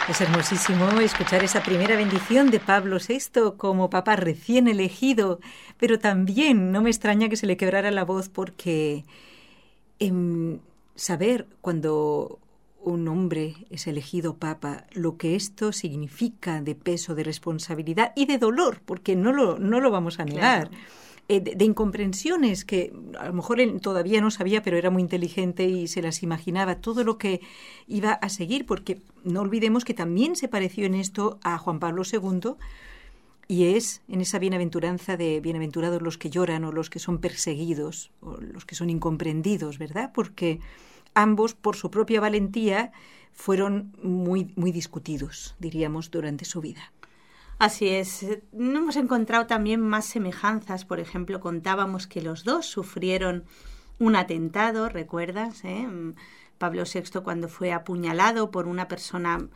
Es hermosísimo escuchar esa primera bendición de Pablo VI como papa recién elegido, pero también no me extraña que se le quebrara la voz porque saber cuando un hombre es elegido papa, lo que esto significa de peso, de responsabilidad y de dolor, porque no lo vamos a negar. Claro. De incomprensiones que a lo mejor él todavía no sabía, pero era muy inteligente y se las imaginaba, todo lo que iba a seguir, porque no olvidemos que también se pareció en esto a Juan Pablo II, y es en esa bienaventuranza de bienaventurados los que lloran o los que son perseguidos o los que son incomprendidos, ¿verdad? Porque ambos, por su propia valentía, fueron muy, muy discutidos, diríamos, durante su vida. Así es. No hemos encontrado también más semejanzas. Por ejemplo, contábamos que los dos sufrieron un atentado, ¿recuerdas? Pablo VI cuando fue apuñalado por una persona,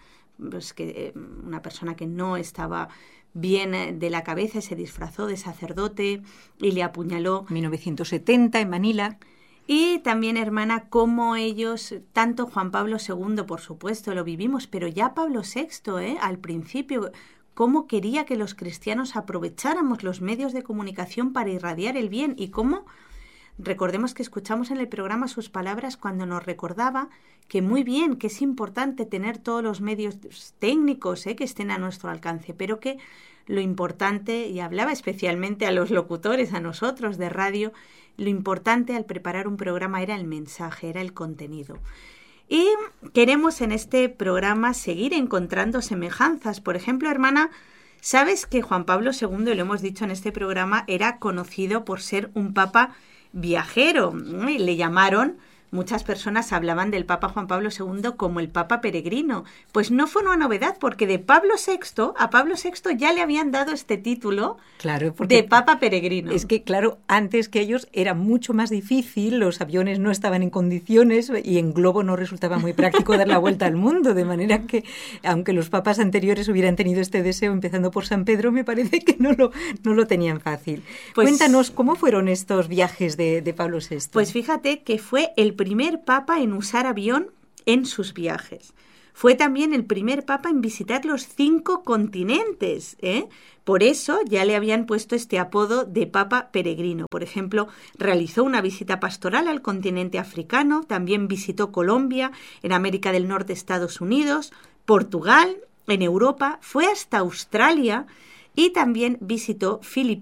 una persona que no estaba bien de la cabeza, se disfrazó de sacerdote y le apuñaló. 1970 en Manila. Y también, hermana, cómo ellos, tanto Juan Pablo II, por supuesto, lo vivimos, pero ya Pablo VI, al principio, cómo quería que los cristianos aprovecháramos los medios de comunicación para irradiar el bien y cómo, recordemos que escuchamos en el programa sus palabras cuando nos recordaba que muy bien, que es importante tener todos los medios técnicos que estén a nuestro alcance, pero que lo importante, y hablaba especialmente a los locutores, a nosotros de radio, lo importante al preparar un programa era el mensaje, era el contenido. Y queremos en este programa seguir encontrando semejanzas. Por ejemplo, hermana, ¿sabes que Juan Pablo II, lo hemos dicho en este programa, era conocido por ser un papa viajero? Le llamaron, muchas personas hablaban del Papa Juan Pablo II como el Papa peregrino. Pues no fue una novedad, porque a Pablo VI ya le habían dado este título, claro, de Papa peregrino. Es que, claro, antes que ellos era mucho más difícil, los aviones no estaban en condiciones y en globo no resultaba muy práctico dar la vuelta al mundo, de manera que, aunque los papas anteriores hubieran tenido este deseo, empezando por San Pedro, me parece que no lo tenían fácil. Pues, cuéntanos, ¿cómo fueron estos viajes de Pablo VI? Pues fíjate que fue el primer papa en usar avión en sus viajes. Fue también el primer papa en visitar los 5 continentes, Por eso ya le habían puesto este apodo de Papa peregrino. Por ejemplo, realizó una visita pastoral al continente africano, también visitó Colombia, en América del Norte, Estados Unidos, Portugal, en Europa, fue hasta Australia y también visitó Filipinas